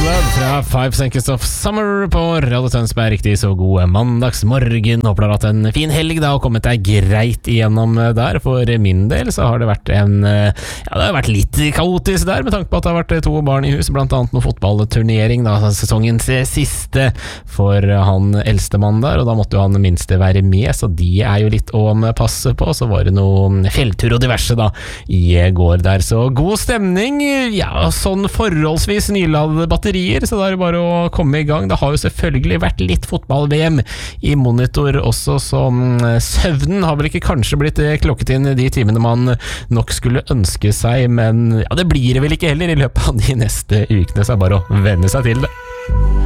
Love fra 5 Seconds of Summer på Radio Tønsberg. Riktig så god mandagsmorgen. Håper du har hatt en fin helg da og kommet deg greit igjennom der. For min del så har det vært det har vært litt kaotisk der, med tanke på at det har vært 2 barn i hus, blant annet noe fotballturnering da, sesongens siste for han eldste mann der, og da måtte jo han minste være med, så de er jo litt å passe på. Så var det noe fjelltur og diverse da i går der, så god stemning. Ja, sånn forholdsvis nyladede batterier, så da er det bare å komme i gang. Det har jo selvfølgelig vært litt fotball-VM i monitor også, så søvnen har vel ikke kanskje blitt klokket inn de timene man nok skulle ønske seg, men ja, det blir det vel ikke heller i løpet av de neste ukene, så er det bare å venne seg til det.